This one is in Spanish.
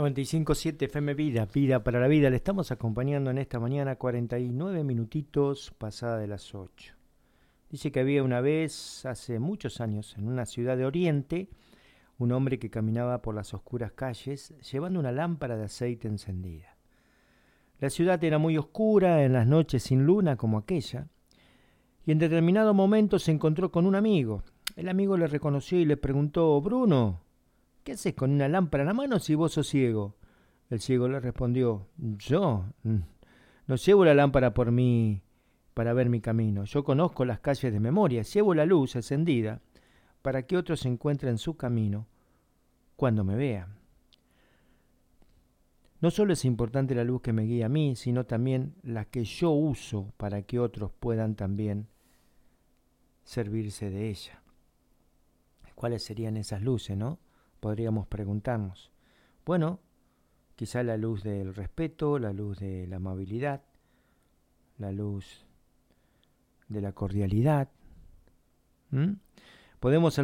95.7 FM Vida, Vida para la Vida. Le estamos acompañando en esta mañana 49 minutitos pasada de las 8. Dice que había una vez, hace muchos años, en una ciudad de Oriente, un hombre que caminaba por las oscuras calles llevando una lámpara de aceite encendida. La ciudad era muy oscura en las noches sin luna como aquella, y en determinado momento se encontró con un amigo. El amigo le reconoció y le preguntó: Bruno, ¿qué haces con una lámpara en la mano si vos sos ciego? El ciego le respondió: yo no llevo la lámpara por mí para ver mi camino. Yo conozco las calles de memoria. Llevo la luz encendida para que otros encuentren su camino cuando me vean. No solo es importante la luz que me guía a mí, sino también la que yo uso para que otros puedan también servirse de ella. ¿Cuáles serían esas luces, no? Podríamos preguntarnos. Bueno, quizá la luz del respeto, la luz de la amabilidad, la luz de la cordialidad. Podemos